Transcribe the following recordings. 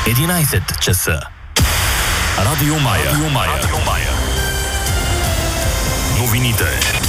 11 часа. Радио Мая. Новините.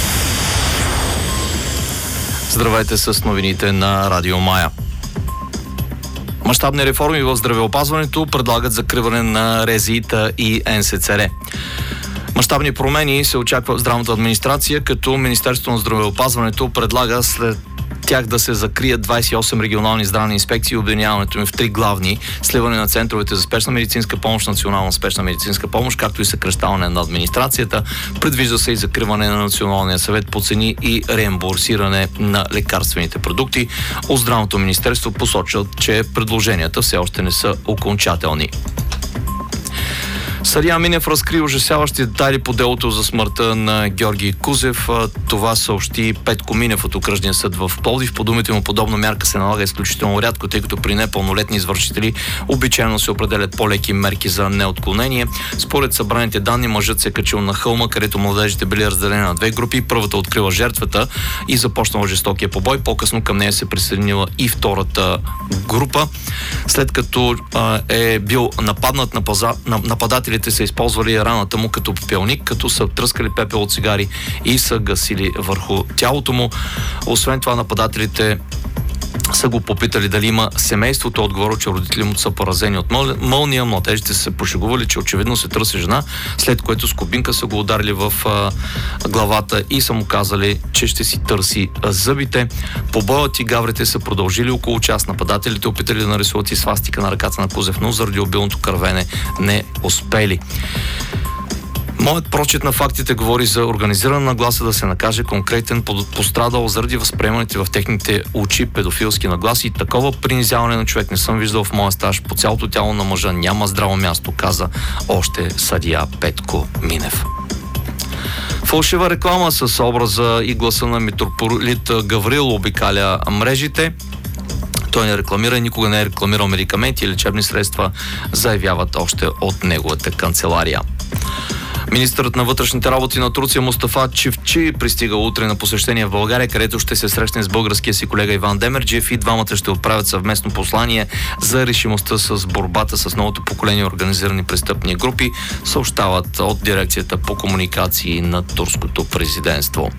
Здравейте с новините на Радио Мая. Мащабни реформи в здравеопазването предлагат закриване на РЗИ-та и НСЦР. Мащабни промени се очаква в здравната администрация, като Министерството на здравеопазването предлага след тях да се закрият 28 регионални здравни инспекции и обединяването им в 3 главни, сливане на центровете за спешна медицинска помощ, национална спешна медицинска помощ, както и съкращаване на администрацията. Предвижда се и закриване на Националния съвет по цени и реимбурсиране на лекарствените продукти. От Здравното министерство посочват, че предложенията все още не са окончателни. Съдия Минев разкри ужасяващи детайли по делото за смъртта на Георги Кузев. Това съобщи Петко Минев от окръжния съд в Пловдив. По думите му, подобна мярка се налага изключително рядко, тъй като при непълнолетни извършители обичайно се определят по-леки мерки за неотклонение. Според събраните данни, мъжът се е качил на хълма, където младежите били разделени на 2 групи. Първата открила жертвата и започнала жестокия побой. По-късно към нея се присъединила и втората група. След като е бил нападнат, нападателите са използвали раната му като пепелник, като са тръскали пепел от цигари и са гасили върху тялото му. Освен това, нападателите са го попитали дали има семейство. Той отговорил, че родители му са поразени от мълния. Младежите са се пошегували, че очевидно се търси жена, след което с кубинка са го ударили в главата и са му казали, че ще си търси зъбите. Побоят и гаврите са продължили около час. Нападателите опитали да нарисуват и свастика на ръката на Кузев, но заради обилното кървене не успели. Моят прочит на фактите говори за организирана нагласа да се накаже конкретен пострадал заради възприеманите в техните очи педофилски нагласи и такова принизяване на човек не съм виждал в моя стаж. По цялото тяло на мъжа няма здраво място, каза още съдия Петко Минев. Фалшива реклама с образа и гласа на митрополит Гаврил обикаля мрежите. Той не рекламира и никога не е рекламирал медикаменти и лечебни средства, заявяват още от неговата канцелария. Министърът на вътрешните работи на Турция Мустафа Чивчи пристига утре на посещение в България, където ще се срещне с българския си колега Иван Демерджиев и двамата ще отправят съвместно послание за решимостта с борбата с новото поколение организирани престъпни групи, съобщават от дирекцията по комуникации на турското президентство.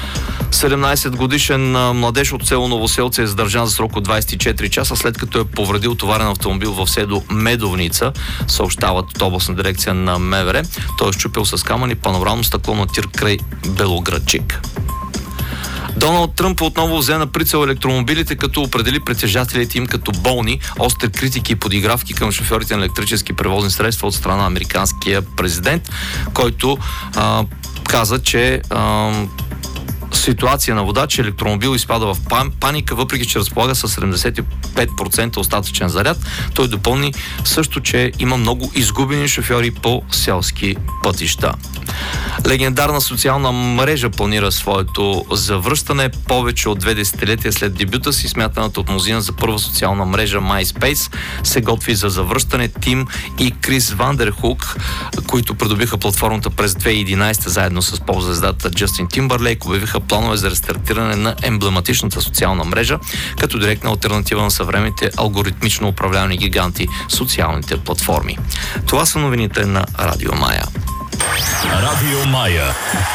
17-годишен младеж от село Новоселце е задържан за срок от 24 часа, след като е повредил товарен автомобил в село Медовница, съобщават от областна дирекция на МВР. Той е счупил с камъни панорамно стъкло на тир край Белоградчик. Доналд Тръмп отново взе на прицел електромобилите, като определи притежателите им като болни. Остри критики и подигравки към шофьорите на електрически превозни средства от страна на американския президент, който каза, че ситуация на водач, електромобил изпада в паника, въпреки че разполага с 75% остатъчен заряд. Той допълни също, че има много изгубени шофьори по селски пътища. Легендарна социална мрежа планира своето завръщане. Повече от 2 десетилетия след дебюта си, смятаната от мнозина за първа социална мрежа MySpace, се готви за завръщане. Тим и Крис Вандерхук, които придобиха платформата през 2011 заедно с поп-звездата Джастин Тимбърлейк, обявиха планове за рестартиране на емблематичната социална мрежа, като директна алтернатива на съвременните алгоритмично управлявани гиганти социалните платформи. Това са новините на Радио Мая. Радио Мая.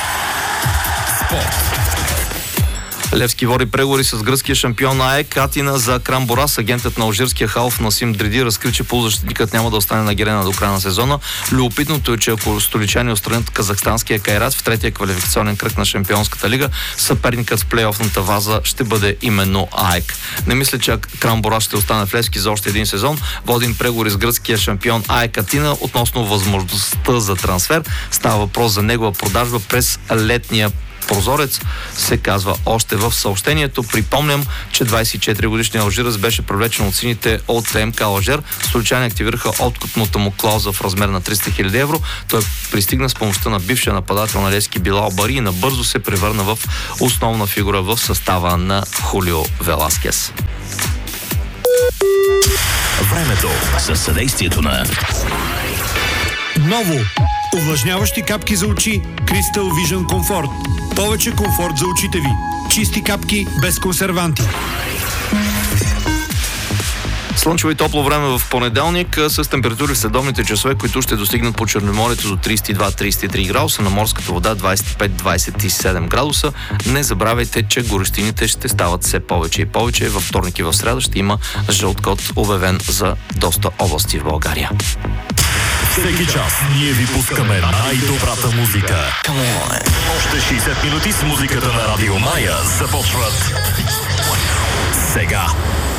Спорт. Левски води преговори с гръцкия шампион АЕК Атина за Крамборас. Агентът на алжирския халф Насим Дриди разкри, че полузащитникът няма да остане на Герена до края на сезона. Любопитното е, че ако столичани отстранят казахстанския Кайрат в третия квалификационен кръг на Шампионската лига, съперникът в плейофната ваза ще бъде именно АЕК. Не мисля, че Крамборас ще остане в Левски за още един сезон. Водим преговори с гръцкия шампион АЕК Атина относно възможността за трансфер. Става въпрос за негова продажба през летния прозорец, се казва още в съобщението. Припомням, че 24-годишният алжирец беше привлечен от сините от МК Алжир. Столичани активираха откупната му клауза в размер на 300 000 евро. Той пристигна с помощта на бившия нападател на Левски Билал Бари и набързо се превърна в основна фигура в състава на Хулио Веласкес. Времето със съдействието на Ново! Увлажняващи капки за очи Crystal Vision Comfort. Повече комфорт за очите ви. Чисти капки без консерванти. Слънчево и топло време в понеделник с температури в следобните часове, които ще достигнат по Черноморието до 32-33 градуса, на морската вода 25-27 градуса. Не забравяйте, че горещините ще стават все повече и повече. Във вторник и в сряда ще има жълт код обявен за доста области в България. Всеки час ние ви пускаме най-добрата музика. Още 60 минути с музиката на Радио Мая започват сега.